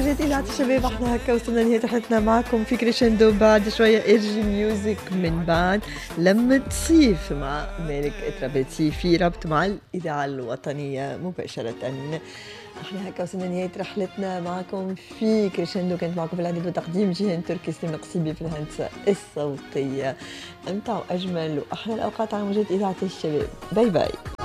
موجات إذاعة الشباب. احنا هكا وصلنا لنهاية رحلتنا معكم في كريشندو. بعد شوية إرجي ميوزك، من بعد لمة صيف مع مالك إترابتي في ربط مع الإذاعة الوطنية مباشرة. احنا هكا وصلنا لنهاية رحلتنا معكم في كريشندو. كانت معكم في الإعداد وتقديم جيهان تركي، سليم القصيبي في الهندسة الصوتية. امتعوا أجمل وأحلى الأوقات على موجات إذاعة الشباب. باي باي.